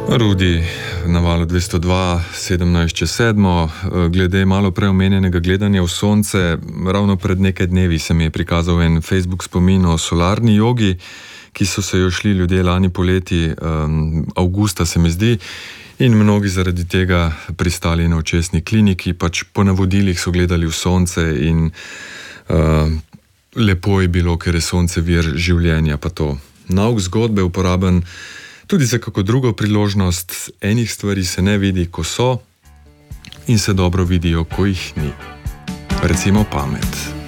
Rudi na valu 202, 17:07. Glede malo prej omenjenega gledanja v sonce, ravno pred nekaj dnevi se mi je prikazal en Facebook spomin o solarni jogi, ki so se jo šli ljudje lani poleti, avgusta se mi zdi, in mnogi zaradi tega pristali na očesni kliniki, pač po navodilih so gledali v sonce in lepo je bilo, ker je sonce vir življenja, pa to. Nauk zgodbe uporaben tudi za kako drugo priložnost. Enih stvari se ne vidi, ko so, in se dobro vidijo, ko jih ni. Recimo pamet.